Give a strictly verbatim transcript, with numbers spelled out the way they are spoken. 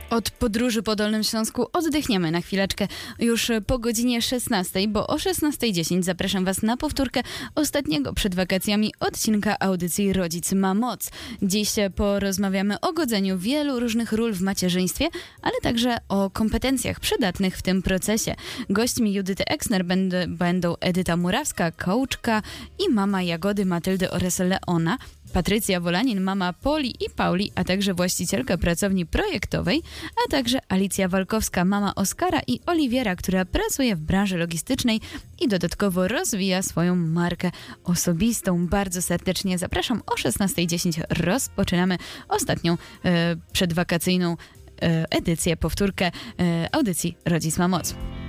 Od podróży po Dolnym Śląsku oddychniemy na chwileczkę już po godzinie szesnastej, bo o szesnastej dziesięć zapraszam Was na powtórkę ostatniego przed wakacjami odcinka audycji Rodzic ma moc. Dziś porozmawiamy o godzeniu wielu różnych ról w macierzyństwie, ale także o kompetencjach przydatnych w tym procesie. Gośćmi Judyty Exner będą, będą Edyta Murawska, coachka i mama Jagody, Matyldy oraz Leona, Patrycja Wolanin, mama Poli i Pauli, a także właścicielka pracowni projektowej, a także Alicja Walkowska, mama Oskara i Oliwiera, która pracuje w branży logistycznej i dodatkowo rozwija swoją markę osobistą. Bardzo serdecznie zapraszam. O szesnastej dziesięć rozpoczynamy ostatnią e, przedwakacyjną e, edycję, powtórkę e, audycji Rodzic ma moc.